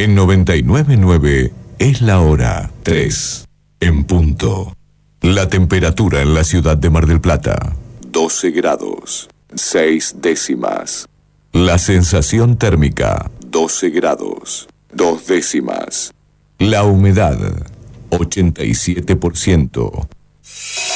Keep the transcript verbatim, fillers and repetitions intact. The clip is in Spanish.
En noventa y nueve punto nueve es la hora tres en punto. La temperatura en la ciudad de Mar del Plata, doce grados, seis décimas. La sensación térmica, doce grados, dos décimas. La humedad, ochenta y siete por ciento.